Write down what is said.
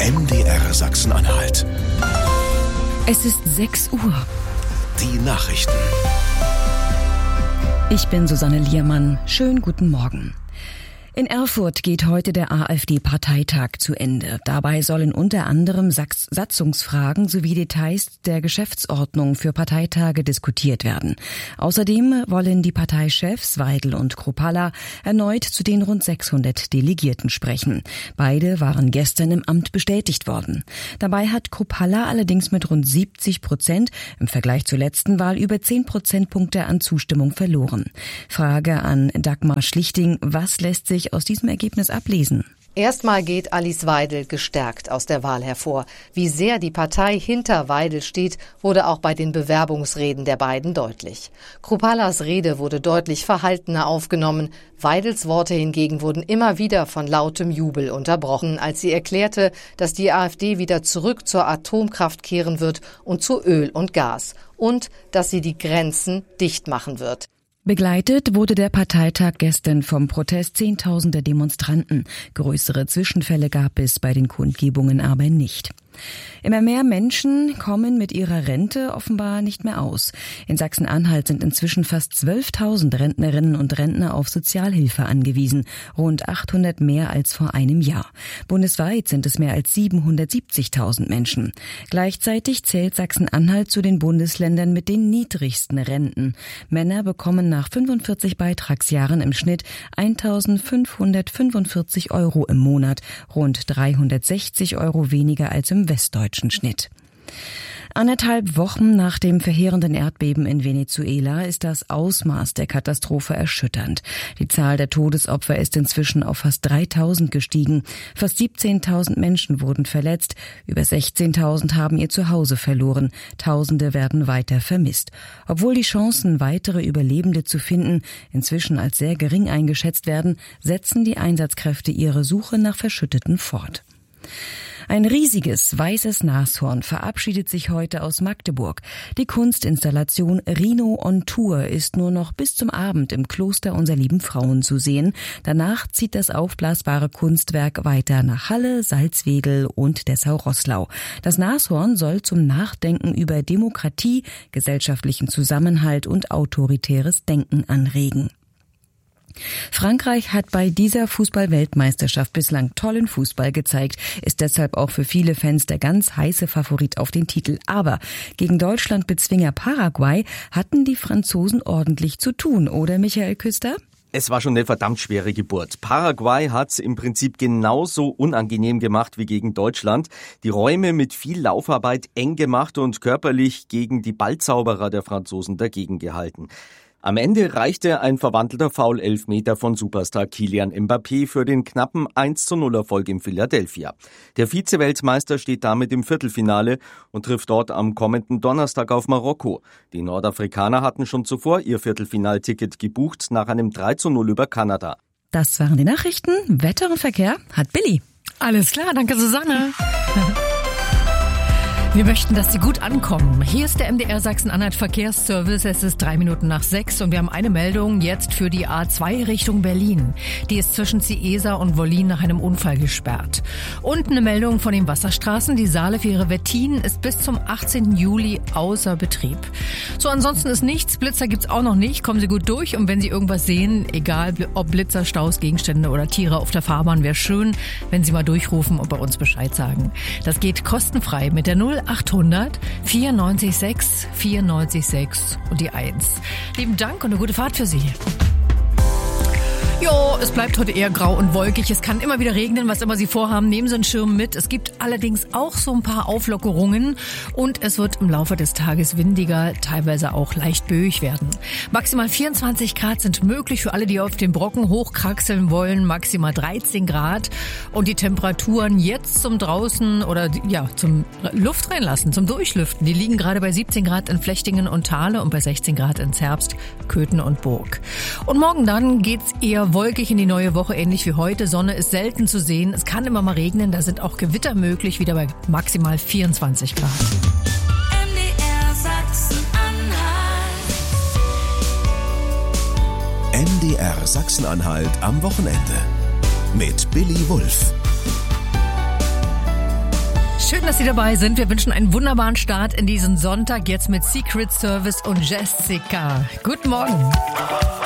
MDR Sachsen-Anhalt. Es ist 6 Uhr. Die Nachrichten. Ich bin Susanne Liermann. Schönen guten Morgen. In Erfurt geht heute der AfD-Parteitag zu Ende. Dabei sollen unter anderem Satzungsfragen sowie Details der Geschäftsordnung für Parteitage diskutiert werden. Außerdem wollen die Parteichefs Weidel und Kruppalla erneut zu den rund 600 Delegierten sprechen. Beide waren gestern im Amt bestätigt worden. Dabei hat Kruppalla allerdings mit rund 70% im Vergleich zur letzten Wahl über 10 Prozentpunkte an Zustimmung verloren. Frage an Dagmar Schlichting: Was lässt sich aus diesem Ergebnis ablesen? Erstmal geht Alice Weidel gestärkt aus der Wahl hervor. Wie sehr die Partei hinter Weidel steht, wurde auch bei den Bewerbungsreden der beiden deutlich. Krupallas Rede wurde deutlich verhaltener aufgenommen. Weidels Worte hingegen wurden immer wieder von lautem Jubel unterbrochen, als sie erklärte, dass die AfD wieder zurück zur Atomkraft kehren wird und zu Öl und Gas. Und dass sie die Grenzen dicht machen wird. Begleitet wurde der Parteitag gestern vom Protest Zehntausender Demonstranten. Größere Zwischenfälle gab es bei den Kundgebungen aber nicht. Immer mehr Menschen kommen mit ihrer Rente offenbar nicht mehr aus. In Sachsen-Anhalt sind inzwischen fast 12.000 Rentnerinnen und Rentner auf Sozialhilfe angewiesen, rund 800 mehr als vor einem Jahr. Bundesweit sind es mehr als 770.000 Menschen. Gleichzeitig zählt Sachsen-Anhalt zu den Bundesländern mit den niedrigsten Renten. Männer bekommen nach 45 Beitragsjahren im Schnitt 1.545 € im Monat, rund 360 € weniger als im westdeutschen Schnitt. 1,5 Wochen nach dem verheerenden Erdbeben in Venezuela ist das Ausmaß der Katastrophe erschütternd. Die Zahl der Todesopfer ist inzwischen auf fast 3.000 gestiegen. Fast 17.000 Menschen wurden verletzt. Über 16.000 haben ihr Zuhause verloren. Tausende werden weiter vermisst. Obwohl die Chancen, weitere Überlebende zu finden, inzwischen als sehr gering eingeschätzt werden, setzen die Einsatzkräfte ihre Suche nach Verschütteten fort. Ein riesiges weißes Nashorn verabschiedet sich heute aus Magdeburg. Die Kunstinstallation Rhino on Tour ist nur noch bis zum Abend im Kloster Unser Lieben Frauen zu sehen. Danach zieht das aufblasbare Kunstwerk weiter nach Halle, Salzwedel und Dessau-Roßlau. Das Nashorn soll zum Nachdenken über Demokratie, gesellschaftlichen Zusammenhalt und autoritäres Denken anregen. Frankreich hat bei dieser Fußball-Weltmeisterschaft bislang tollen Fußball gezeigt, ist deshalb auch für viele Fans der ganz heiße Favorit auf den Titel. Aber gegen Deutschland-Bezwinger Paraguay hatten die Franzosen ordentlich zu tun, oder Michael Küster? Es war schon eine verdammt schwere Geburt. Paraguay hat's im Prinzip genauso unangenehm gemacht wie gegen Deutschland. Die Räume mit viel Laufarbeit eng gemacht und körperlich gegen die Ballzauberer der Franzosen dagegen gehalten. Am Ende reichte ein verwandelter Foul-Elfmeter von Superstar Kylian Mbappé für den knappen 1:0 Erfolg in Philadelphia. Der Vize-Weltmeister steht damit im Viertelfinale und trifft dort am kommenden Donnerstag auf Marokko. Die Nordafrikaner hatten schon zuvor ihr Viertelfinalticket gebucht nach einem 3:0 über Kanada. Das waren die Nachrichten. Wetter und Verkehr hat Billy. Alles klar, danke Susanne. Wir möchten, dass Sie gut ankommen. Hier ist der MDR Sachsen-Anhalt Verkehrsservice. Es ist 6:03 und wir haben eine Meldung jetzt für die A2 Richtung Berlin. Die ist zwischen Ciesa und Wollin nach einem Unfall gesperrt. Und eine Meldung von den Wasserstraßen. Die Saale-Fähre-Wettin ist bis zum 18. Juli außer Betrieb. So, ansonsten ist nichts. Blitzer gibt's auch noch nicht. Kommen Sie gut durch. Und wenn Sie irgendwas sehen, egal ob Blitzer, Staus, Gegenstände oder Tiere auf der Fahrbahn, wäre schön, wenn Sie mal durchrufen und bei uns Bescheid sagen. Das geht kostenfrei mit der 0800 94 6 und die 1. Lieben Dank und eine gute Fahrt für Sie. Jo, es bleibt heute eher grau und wolkig. Es kann immer wieder regnen, was immer Sie vorhaben. Nehmen Sie einen Schirm mit. Es gibt allerdings auch so ein paar Auflockerungen und es wird im Laufe des Tages windiger, teilweise auch leicht böig werden. Maximal 24 Grad sind möglich für alle, die auf den Brocken hochkraxeln wollen. Maximal 13 Grad und die Temperaturen jetzt zum draußen oder ja zum Luft reinlassen, zum Durchlüften. Die liegen gerade bei 17 Grad in Flechtingen und Thale und bei 16 Grad in Zerbst, Köthen und Burg. Und morgen dann geht's eher wolkig in die neue Woche, ähnlich wie heute. Sonne ist selten zu sehen. Es kann immer mal regnen. Da sind auch Gewitter möglich, wieder bei maximal 24 Grad. MDR Sachsen-Anhalt. MDR Sachsen-Anhalt am Wochenende. Mit Billy Wulff. Schön, dass Sie dabei sind. Wir wünschen einen wunderbaren Start in diesen Sonntag. Jetzt mit Secret Service und Jessica. Guten Morgen.